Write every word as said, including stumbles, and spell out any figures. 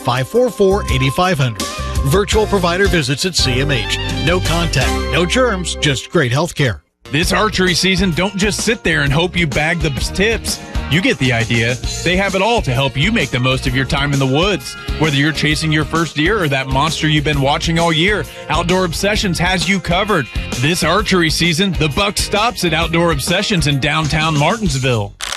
five four four, eight five zero zero. Virtual provider visits at C M H. No contact, no germs, just great health care. This archery season, don't just sit there and hope you bag the tips. You get the idea. They have it all to help you make the most of your time in the woods. Whether you're chasing your first deer or that monster you've been watching all year, Outdoor Obsessions has you covered. This archery season, the buck stops at Outdoor Obsessions in downtown Martinsville.